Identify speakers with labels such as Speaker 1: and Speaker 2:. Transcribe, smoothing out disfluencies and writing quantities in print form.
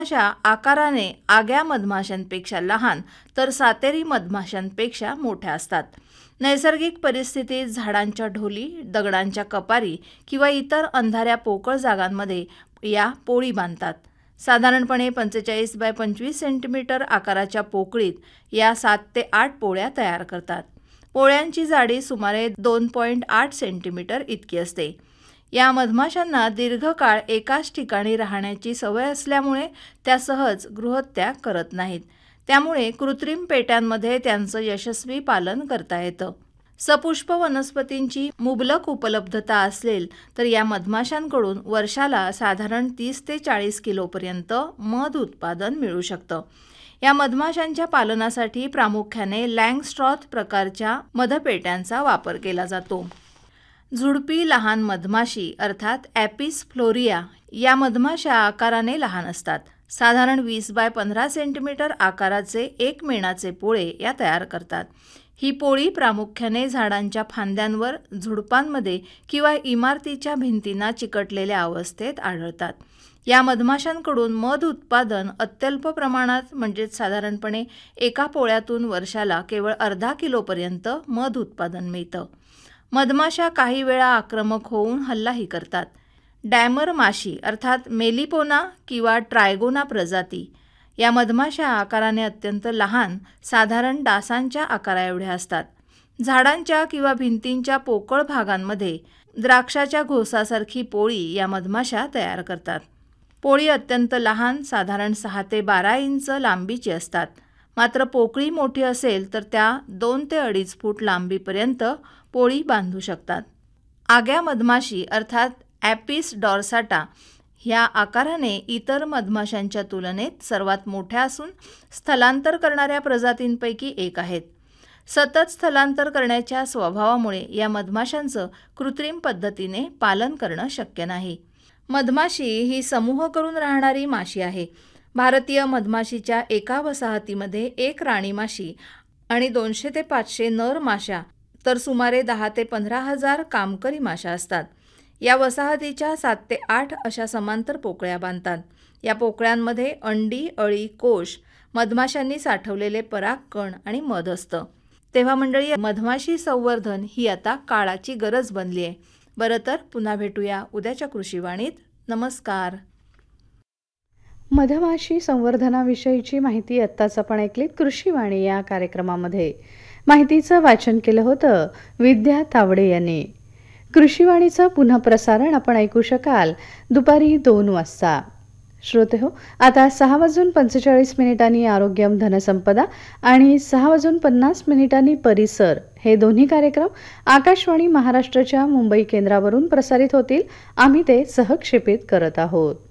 Speaker 1: मधमाशा आकाराने आग्या मधमाशांपेक्षा लहान तर सातेरी मधमाशांपेक्षा मोठ्या असतात. नैसर्गिक परिस्थितीत झाडांच्या ढोली, दगडांच्या कपारी किंवा इतर अंधाऱ्या पोकळ जागांमध्ये या पोळी बांधतात. साधारणपणे 45 बाय 25 सेंटीमीटर आकाराच्या पोकळीत या 7 ते 8 पोळ्या तयार करतात. पोळ्यांची जाडी सुमारे 2.8 सेंटीमीटर इतकी असते. या मधमाशांना दीर्घकाळ एकाच ठिकाणी राहण्याची सवय असल्यामुळे त्या सहज गृहत्याग करत नाहीत. त्यामुळे कृत्रिम पेट्यांमध्ये त्यांचं यशस्वी पालन करता येतं. सपुष्प वनस्पतींची मुबलक उपलब्धता असेल तर या मधमाशांकडून वर्षाला साधारण 30 ते 40 किलोपर्यंत मध उत्पादन मिळू शकतं. या मधमाशांच्या पालनासाठी प्रामुख्याने लँगस्ट्रॉथ प्रकारच्या मधपेट्यांचा वापर केला जातो. झुडपी लहान मधमाशी अर्थात ॲपिस फ्लोरिया या मधमाशा आकाराने लहान असतात. साधारण 20 बाय 15 सेंटीमीटर आकाराचे एक मेणाचे पोळे या तयार करतात. ही पोळी प्रामुख्याने झाडांच्या फांद्यांवर, झुडपांमध्ये किंवा इमारतीच्या भिंतींना चिकटलेल्या अवस्थेत आढळतात. या मधमाशांकडून मध उत्पादन अत्यल्प प्रमाणात म्हणजेच साधारणपणे एका पोळ्यातून वर्षाला केवळ अर्धा किलोपर्यंत मध उत्पादन मिळतं. मधमाशा काही वेळा आक्रमक होऊन हल्लाही करतात. डॅमर माशी अर्थात मेलिपोना किंवा ट्रायगोना प्रजाती या मधमाशा आकाराने अत्यंत लहान, साधारण डासांच्या आकाराएवढ्या असतात. झाडांच्या किंवा भिंतींच्या पोकळ भागांमध्ये द्राक्षाच्या घोसासारखी पोळी या मधमाशा तयार करतात. पोळी अत्यंत लहान, साधारण 6 ते 12 इंच लांबीची असतात. मात्र पोकळी मोठी असेल तर त्या 2 ते 2.5 फूट लांबीपर्यंत पोळी बांधू शकतात. आग्या मधमाशी अर्थात ॲपिस डॉर्साटा ह्या आकाराने इतर मधमाशांच्या तुलनेत सर्वात मोठ्या असून स्थलांतर करणाऱ्या प्रजातींपैकी एक आहेत. सतत स्थलांतर करण्याच्या स्वभावामुळे या मधमाशांचं कृत्रिम पद्धतीने पालन करणं शक्य नाही. मधमाशी ही समूह करून राहणारी माशी आहे. भारतीय मधमाशीच्या एका वसाहतीमध्ये एक राणी माशी आणि 200 ते 500 नर माशा तर सुमारे 10 ते 15 हजार कामकरी माशा असतात. या वसाहतीच्या 7 ते 8 अशा समांतर पोकळ्या बांधतात. या पोकळ्यांमध्ये अंडी, अळी, कोश, मधमाशांनी साठवलेले परागकण आणि मध असतं. तेव्हा मंडळी, मधमाशी संवर्धन ही आता काळाची गरज बनली आहे. बरं तर पुन्हा भेटूया उद्याच्या कृषीवाणीत. नमस्कार.
Speaker 2: मधमाशी संवर्धनाविषयीची माहिती आत्ताच आपण ऐकलीत कृषीवाणी या कार्यक्रमामध्ये. माहितीचं वाचन केलं होतं विद्या तावडे यांनी. कृषीवाणीचं पुन्हा प्रसारण आपण ऐकू शकाल दुपारी 2 वाजता. श्रोतेहो, आता 6:45 आरोग्यम धनसंपदा आणि 6:50 परिसर हे दोन्ही कार्यक्रम आकाशवाणी महाराष्ट्राच्या मुंबई केंद्रावरून प्रसारित होतील. आम्ही ते सहक्षेपित करत आहोत.